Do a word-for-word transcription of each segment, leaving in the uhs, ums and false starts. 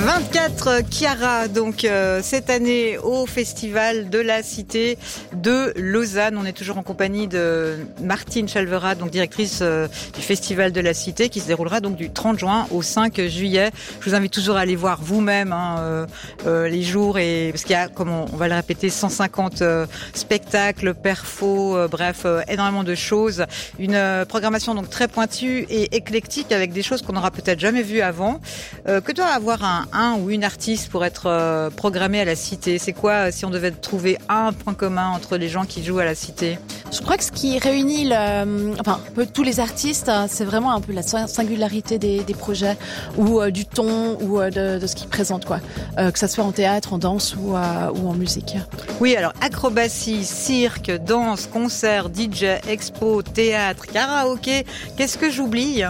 vingt-quatre Chiara, donc euh, cette année au Festival de la Cité de Lausanne. On est toujours en compagnie de Martine Chalvera, donc directrice euh, du Festival de la Cité, qui se déroulera donc du trente juin au cinq juillet. Je vous invite toujours à aller voir vous-même hein, euh, euh, les jours, et parce qu'il y a, comme on, on va le répéter, cent cinquante euh, spectacles, perfos, euh, bref, euh, énormément de choses. Une euh, programmation donc très pointue et éclectique avec des choses qu'on n'aura peut-être jamais vues avant. Euh, que doit avoir un, un ou une artiste pour être euh, programmé à la Cité? C'est quoi, euh, si on devait trouver un point commun entre les gens qui jouent à la Cité? Je crois que ce qui réunit le, enfin, un peu tous les artistes, c'est vraiment un peu la singularité des, des projets, ou euh, du ton, ou euh, de, de ce qu'ils présentent, quoi. Euh, que ça soit en théâtre, en danse ou, euh, ou en musique. Oui, alors acrobatie, cirque, danse, concert, D J, expo, théâtre, karaoké. Qu'est-ce que j'oublie?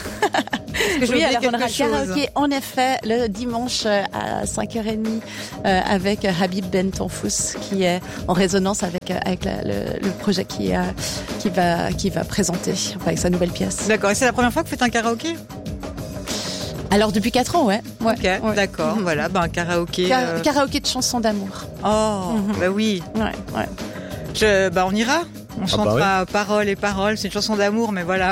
Que oui, alors on aura le karaoké en effet le dimanche à cinq heures trente euh, avec Habib Ben Tanfous qui est en résonance avec avec la, le, le projet qui euh, qui va qui va présenter enfin, avec sa nouvelle pièce. D'accord. Et c'est la première fois que vous faites un karaoké? Alors depuis quatre ans, ouais. ouais ok, ouais. D'accord. Mm-hmm. Voilà, ben karaoké. Car- euh... Karaoké de chansons d'amour. Oh, mm-hmm. Bah oui. Ouais, ouais. Je, bah on ira. On chantera ah bah oui. paroles et paroles. C'est une chanson d'amour, mais voilà.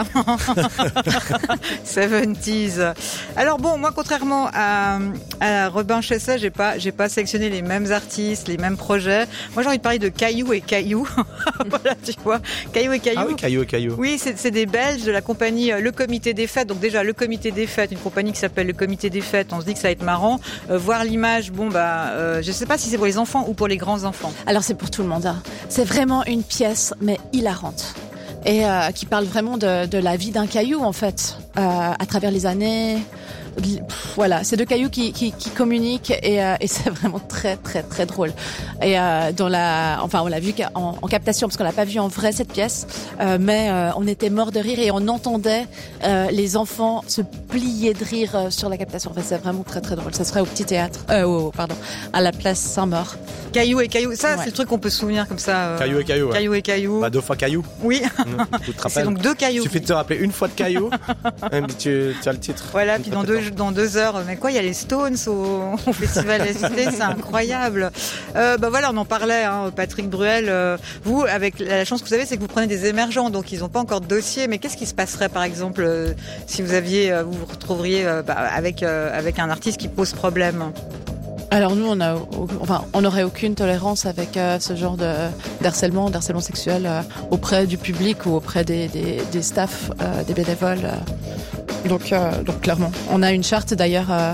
soixante-dix. Alors bon, moi, contrairement à, à Robin Chesset, j'ai pas, j'ai pas sélectionné les mêmes artistes, les mêmes projets. Moi, j'ai envie de parler de Caillou et Caillou. Voilà, tu vois. Caillou et Caillou. Ah oui, Caillou et Caillou. Oui, c'est, c'est des Belges de la compagnie Le Comité des Fêtes. Donc déjà, Le Comité des Fêtes, une compagnie qui s'appelle Le Comité des Fêtes. On se dit que ça va être marrant. Euh, voir l'image, bon, bah, euh, je sais pas si c'est pour les enfants ou pour les grands enfants. Alors, c'est pour tout le monde. Hein. C'est vraiment une pièce, mais hilarante. Et euh, qui parle vraiment de, de la vie d'un caillou, en fait, euh, à travers les années. Pff, voilà, c'est deux cailloux qui, qui, qui communiquent et, euh, et c'est vraiment très très très drôle. Et euh, dans la, enfin on l'a vu en, en captation parce qu'on l'a pas vu en vrai cette pièce, euh, mais euh, on était mort de rire et on entendait euh, les enfants se plier de rire euh, sur la captation. Enfin, c'est vraiment très très drôle. Ça serait au petit théâtre, euh, au, pardon, à la place Saint-Maur. Caillou et Caillou, ça ouais. C'est le truc qu'on peut se souvenir comme ça. Euh, Caillou et Caillou. Ouais. Caillou et Caillou. Bah deux fois Caillou. Oui. Mmh, tu te rappelles. C'est donc deux Cailloux. Il suffit de te rappeler une fois de Caillou, et tu, tu as le titre. Voilà, puis dans deux, dans deux heures, mais quoi, il y a les Stones au, au Festival de la Cité, c'est incroyable. Euh, bah voilà, on en parlait, hein, Patrick Bruel. Euh, vous, avec la chance que vous avez, c'est que vous prenez des émergents, donc ils n'ont pas encore de dossier. Mais qu'est-ce qui se passerait, par exemple, euh, si vous aviez, euh, vous vous retrouveriez euh, bah, avec euh, avec un artiste qui pose problème? Alors nous, on a, enfin, on n'aurait aucune tolérance avec euh, ce genre de d'harcèlement, d'harcèlement sexuel euh, auprès du public ou auprès des des, des staffs, euh, des bénévoles. Euh. Donc, euh, donc clairement, on a une charte d'ailleurs euh,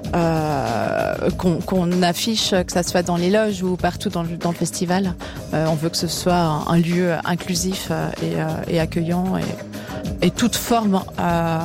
euh, qu'on, qu'on affiche, que ça soit dans les loges ou partout dans le, dans le festival. Euh, on veut que ce soit un, un lieu inclusif euh, et, euh, et accueillant et et toute forme euh,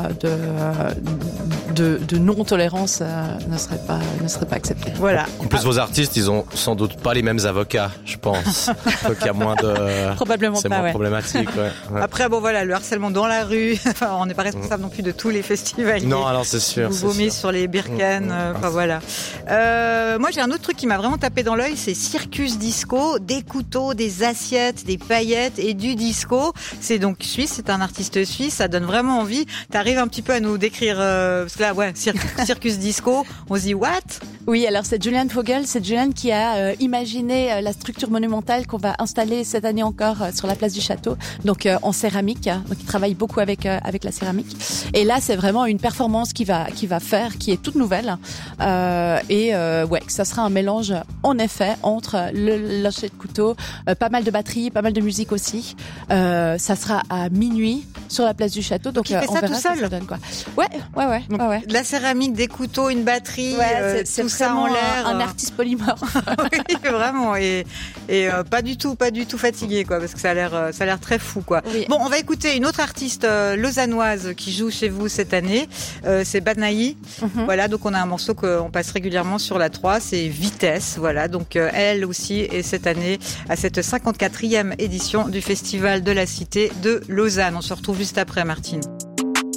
de, de, de non-tolérance euh, ne serait pas, ne serait pas acceptée. Voilà. En plus, vos artistes, ils ont sans doute pas les mêmes avocats, je pense. Donc il y a moins de. Probablement c'est pas. moins ouais. problématique. Ouais. Ouais. Après, bon voilà, le harcèlement dans la rue. Enfin, on n'est pas responsable non plus de tous les festivals. Non, alors c'est sûr. Vous vomissez sur les Birken. Mmh, euh, enfin voilà. Euh, moi, j'ai un autre truc qui m'a vraiment tapé dans l'œil, c'est Circus Disco, des couteaux, des assiettes, des paillettes et du disco. C'est donc suisse, c'est un artiste suisse. Ça donne vraiment envie. T'arrives un petit peu à nous décrire, euh, parce que là, ouais, circus, circus disco, on se dit what? Oui, alors c'est Julian Vogel, c'est Julian qui a euh, imaginé euh, la structure monumentale qu'on va installer cette année encore euh, sur la place du château, donc euh, en céramique. Donc il travaille beaucoup avec euh, avec la céramique. Et là, c'est vraiment une performance qui va qui va faire, qui est toute nouvelle. Euh, et euh, ouais, ça sera un mélange en effet entre le lâcher de couteau, euh, pas mal de batterie, pas mal de musique aussi. Euh, ça sera à minuit sur la place du château. Donc, donc il fait euh, ça on verra tout seul. Ça donne, quoi. Ouais, ouais, ouais, donc, ouais, ouais. De la céramique, des couteaux, une batterie, ouais, euh, c'est, tout c'est ça en l'air. Un, un artiste polymorphe. Oui, vraiment. Et, et euh, pas du tout, pas du tout fatigué, quoi, parce que ça a l'air, ça a l'air très fou, quoi. Oui. Bon, on va écouter une autre artiste euh, lausannoise qui joue chez vous cette année. Euh, c'est Banaï. Mm-hmm. Voilà, donc on a un morceau qu'on passe régulièrement sur la trois, c'est Vitesse. Voilà, donc euh, elle aussi est cette année à cette cinquante-quatrième édition du Festival de la Cité de Lausanne. On se retrouve juste après, Martine.